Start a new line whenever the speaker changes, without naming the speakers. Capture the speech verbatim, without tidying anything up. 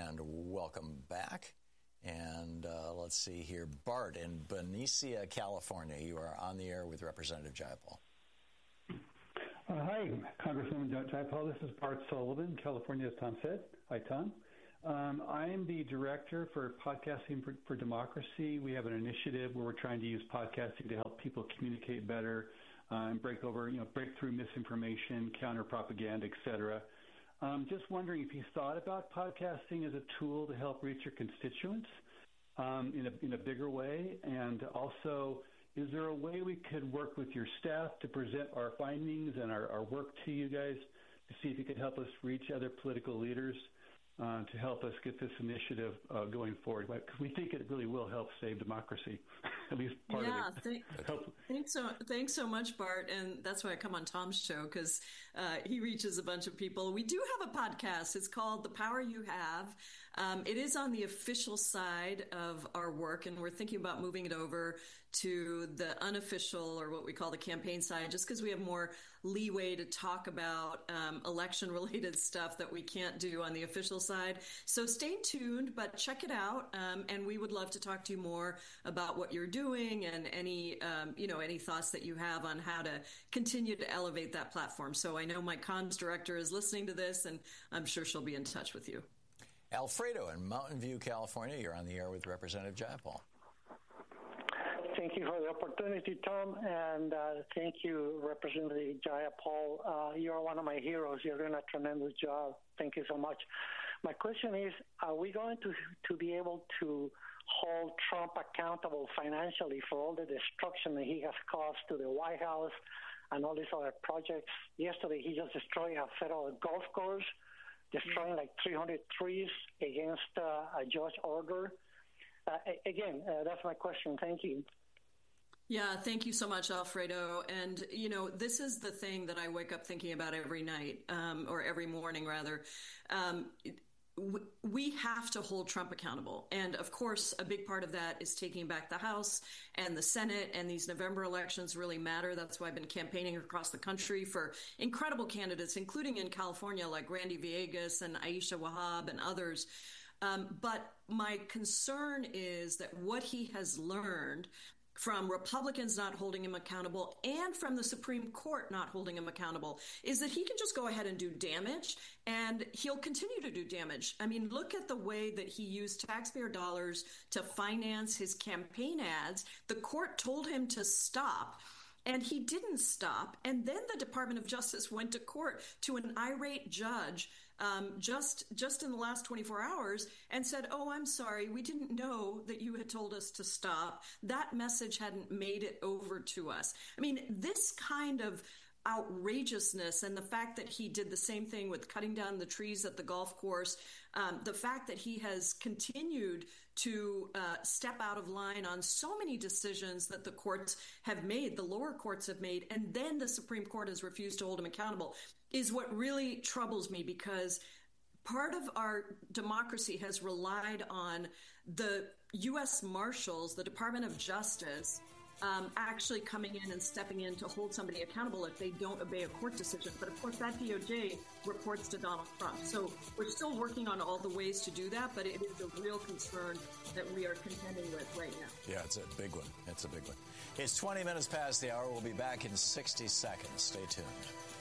and welcome back. And uh, let's see here. Bart in Benicia, California. You are on the air with Representative Jayapal.
Uh, hi, Congresswoman Jayapal. This is Bart Sullivan, California, as Tom said. Hi, Tom. Um, I am the director for Podcasting for, for Democracy. We have an initiative where we're trying to use podcasting to help people communicate better uh, and break over, you know, break through misinformation, counter propaganda, et cetera. Um, just wondering if you thought about podcasting as a tool to help reach your constituents um, in a in a bigger way, and also, is there a way we could work with your staff to present our findings and our, our work to you guys to see if you could help us reach other political leaders uh, to help us get this initiative uh, going forward? Because we think it really will help save democracy, at least part
yeah,
of it.
Th- thanks so thanks so much, Bart, and that's why I come on Tom's show, because uh, he reaches a bunch of people. We do have a podcast. It's called The Power You Have. Um, it is on the official side of our work, and we're thinking about moving it over to the unofficial, or what we call the campaign side, just because we have more leeway to talk about um, election-related stuff that we can't do on the official side. So stay tuned, but check it out, um, and we would love to talk to you more about what you're doing and any, um, you know, any thoughts that you have on how to continue to elevate that platform. So I know my comms director is listening to this, and I'm sure she'll be in touch with you.
Alfredo in Mountain View, California. You're on the air with Representative Jayapal.
Thank you for the opportunity, Tom, and uh, thank you, Representative Jayapal. Uh, you're one of my heroes. You're doing a tremendous job. Thank you so much. My question is, are we going to, to be able to hold Trump accountable financially for all the destruction that he has caused to the White House and all these other projects? Yesterday, he just destroyed a federal golf course, destroying like three hundred trees against uh, a judge order. Uh, again, uh, that's my question. Thank you.
Yeah, thank you so much, Alfredo. And, you know, this is the thing that I wake up thinking about every night, um, or every morning, rather. Um, it, we have to hold Trump accountable. And of course, a big part of that is taking back the House and the Senate, and these November elections really matter. That's why I've been campaigning across the country for incredible candidates, including in California, like Randy Villegas and Aisha Wahab and others. Um, but my concern is that what he has learned from Republicans not holding him accountable and from the Supreme Court not holding him accountable is that he can just go ahead and do damage, and he'll continue to do damage. I mean, look at the way that he used taxpayer dollars to finance his campaign ads. The court told him to stop, and he didn't stop. And then the Department of Justice went to court to an irate judge um, just just in the last twenty-four hours and said, oh, I'm sorry, we didn't know that you had told us to stop. That message hadn't made it over to us. I mean, this kind of outrageousness, and the fact that he did the same thing with cutting down the trees at the golf course, um, the fact that he has continued to uh, step out of line on so many decisions that the courts have made, the lower courts have made, and then the Supreme Court has refused to hold him accountable, is what really troubles me, because part of our democracy has relied on the U S Marshals, the Department of Justice, Um, actually coming in and stepping in to hold somebody accountable if they don't obey a court decision. But of course, that D O J reports to Donald Trump. So we're still working on all the ways to do that, but it is a real concern that we are contending with right now.
Yeah, it's a big one. It's a big one. It's twenty minutes past the hour. We'll be back in sixty seconds. Stay tuned.